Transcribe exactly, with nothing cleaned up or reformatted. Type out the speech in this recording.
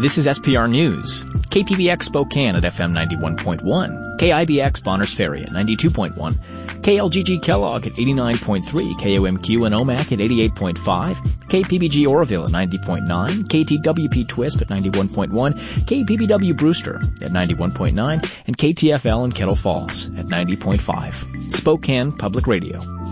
This is S P R News. K P B X Spokane at F M ninety-one point one, K I B X Bonners Ferry at ninety-two point one, K L G G Kellogg at eighty-nine point three, K O M Q and Omak at eighty-eight point five, K P B G Oroville at ninety point nine, K T W P Twisp at ninety-one point one, K P B W Brewster at ninety-one point nine, and K T F L in Kettle Falls at ninety point five. Spokane Public Radio.